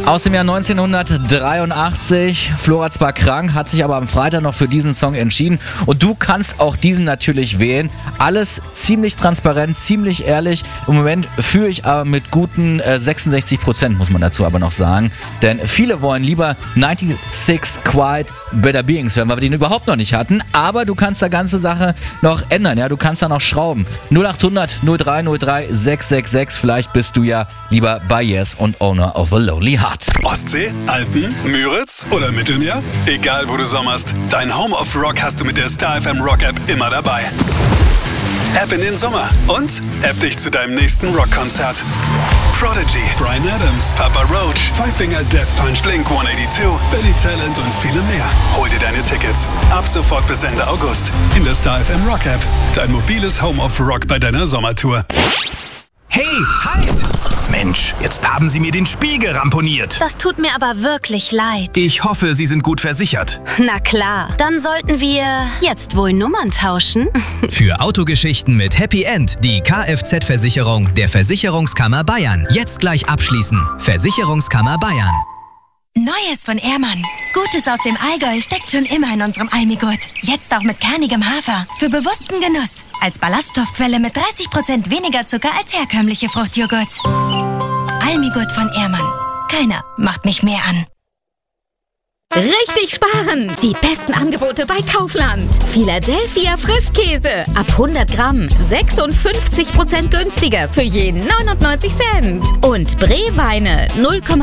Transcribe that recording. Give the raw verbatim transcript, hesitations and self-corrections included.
Aus dem Jahr neunzehnhundertdreiundachtzig. Floratz war krank, hat sich aber am Freitag noch für diesen Song entschieden. Und du kannst auch diesen natürlich wählen. Alles ziemlich transparent, ziemlich ehrlich. Im Moment führe ich aber mit guten äh, sechsundsechzig Prozent, muss man dazu aber noch sagen. Denn viele wollen lieber sechsundneunzig Quiet Better Beings hören, weil wir den überhaupt noch nicht hatten. Aber du kannst da ganze Sache noch ändern. Ja, du kannst da noch schrauben. null acht hundert null drei null drei sechs sechs sechs. Vielleicht bist du ja lieber bei Yes und Owner of a Lonely Heart. Ostsee, Alpen, Müritz oder Mittelmeer? Egal wo du sommerst, dein Home of Rock hast du mit der Star F M Rock App immer dabei. App in den Sommer und App dich zu deinem nächsten Rockkonzert. Prodigy, Bryan Adams, Papa Roach, Five Finger Death Punch, Blink hundertzweiundachtzig, Billy Talent und viele mehr. Hol dir deine Tickets ab sofort bis Ende August in der Star F M Rock App. Dein mobiles Home of Rock bei deiner Sommertour. Hey, halt! Mensch, jetzt haben Sie mir den Spiegel ramponiert. Das tut mir aber wirklich leid. Ich hoffe, Sie sind gut versichert. Na klar, dann sollten wir jetzt wohl Nummern tauschen. Für Autogeschichten mit Happy End die Kfz-Versicherung der Versicherungskammer Bayern. Jetzt gleich abschließen. Versicherungskammer Bayern. Neues von Ehrmann. Gutes aus dem Allgäu steckt schon immer in unserem Almigurt. Jetzt auch mit kernigem Hafer. Für bewussten Genuss. Als Ballaststoffquelle mit dreißig Prozent weniger Zucker als herkömmliche Fruchtjoghurts. Almigurt von Ehrmann. Keiner macht mich mehr an. Richtig sparen! Die besten Angebote bei Kaufland. Philadelphia Frischkäse. Ab hundert Gramm sechsundfünfzig Prozent günstiger für je neunundneunzig Cent. Und Breweine null Komma